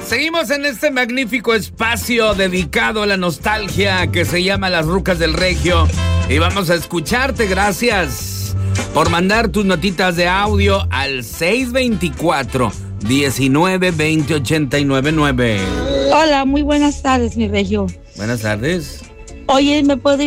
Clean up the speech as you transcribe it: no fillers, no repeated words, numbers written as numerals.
Seguimos en este magnífico espacio dedicado a la nostalgia que se llama Las Rucas del Regio. Y vamos a escucharte. Gracias por mandar tus notitas de audio al 624-1920-899. Hola, muy buenas tardes, mi Regio. Buenas tardes. Oye, ¿me podrías